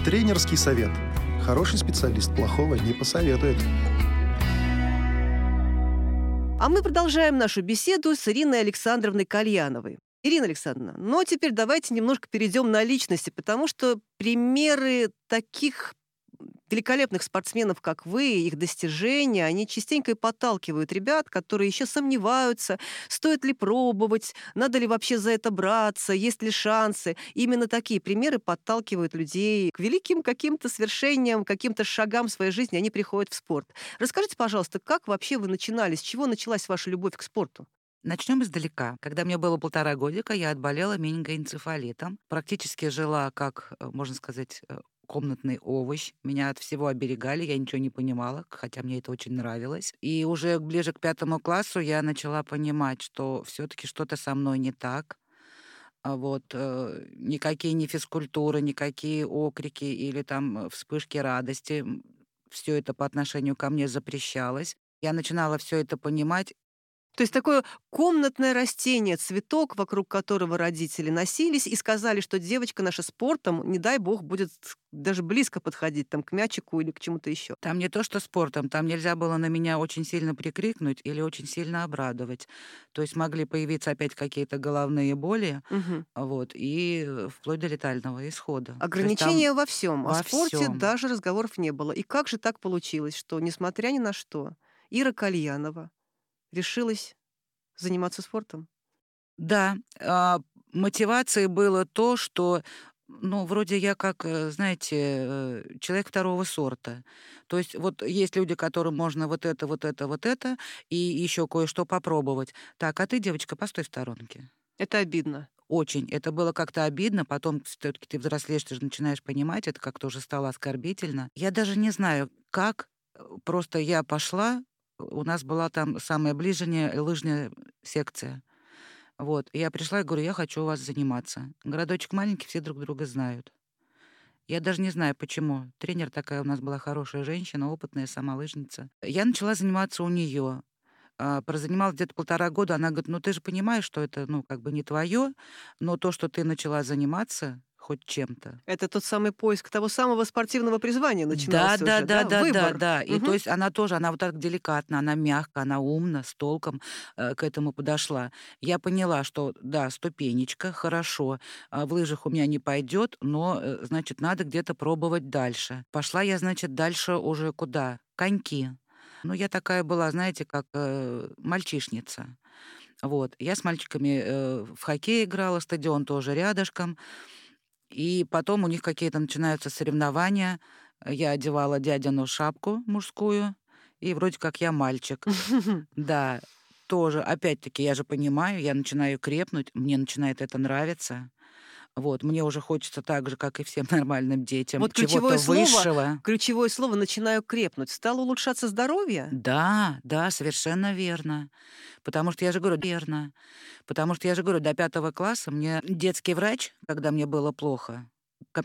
Тренерский совет. Хороший специалист плохого не посоветует. А мы продолжаем нашу беседу с Ириной Александровной Кальяновой. Ирина Александровна, ну а теперь давайте немножко перейдем на личности, потому что примеры таких великолепных спортсменов, как вы, их достижения, они частенько и подталкивают ребят, которые еще сомневаются, стоит ли пробовать, надо ли вообще за это браться, есть ли шансы. Именно такие примеры подталкивают людей к великим каким-то свершениям, каким-то шагам в своей жизни, они приходят в спорт. Расскажите, пожалуйста, как вообще вы начинали, с чего началась ваша любовь к спорту? Начнем издалека. Когда мне было 1,5 годика, я отболела менингоэнцефалитом. Практически жила, как, можно сказать, комнатный овощ. Меня от всего оберегали, я ничего не понимала, хотя мне это очень нравилось. И уже ближе к 5 классу я начала понимать, что все-таки что-то со мной не так. Никакие не физкультуры, никакие окрики или там вспышки радости. Все это по отношению ко мне запрещалось. Я начинала все это понимать. То есть такое комнатное растение, цветок, вокруг которого родители носились и сказали, что девочка наша спортом, не дай бог, будет даже близко подходить там, к мячику или к чему-то еще. Там не то что спортом, там нельзя было на меня очень сильно прикрикнуть или очень сильно обрадовать. То есть могли появиться опять какие-то головные боли, Мгм. вплоть до летального исхода. То есть там Ограничения во всем. О во спорте всем. даже разговоров не было. И как же так получилось, что, несмотря ни на что, Ира Кальянова решилась заниматься спортом? Да, мотивацией было то, что, вроде я как, знаете, человек второго сорта. То есть вот есть люди, которым можно вот это, вот это, вот это, и еще кое-что попробовать. Так, а ты, девочка, постой в сторонке. Это обидно. Очень. Это было как-то обидно. Потом все-таки ты взрослеешь, ты же начинаешь понимать, это как-то уже стало оскорбительно. Я даже не знаю, как. Просто я пошла, у нас была там самая ближняя лыжная секция. Вот. И я пришла и говорю: я хочу у вас заниматься. Городочек маленький, все друг друга знают. Я даже не знаю, почему. Тренер такая у нас была хорошая женщина, опытная, сама лыжница. Я начала заниматься у нее. Прозанималась где-то 1,5 года. Она говорит: ну ты же понимаешь, что это, как бы не твое, но то, что ты начала заниматься хоть чем-то. Это тот самый поиск того самого спортивного призвания Да, начинался да, уже, да, да? да, да, Выбор. да. И то Мгм. есть она тоже, она вот так деликатно, она мягко, она умно, с толком к этому подошла. Я поняла, что да, ступенечка, хорошо, в лыжах у меня не пойдет, но, значит, надо где-то пробовать дальше. Пошла я, значит, дальше уже куда? Коньки. Ну, я такая была, знаете, как мальчишница. Вот. Я с мальчиками в хоккей играла, стадион тоже рядышком. И потом у них какие-то начинаются соревнования. Я одевала дядину шапку мужскую, и вроде как я мальчик. Да, тоже, опять-таки, я же понимаю, я начинаю крепнуть, мне начинает это нравиться. Вот, мне уже хочется так же, как и всем нормальным детям, Вот чего-то высшего. ключевое слово «начинаю крепнуть». Стало улучшаться здоровье? Да, да, совершенно верно. Потому что я же говорю, верно. Потому что я же говорю, до 5 класса мне детский врач, когда мне было плохо,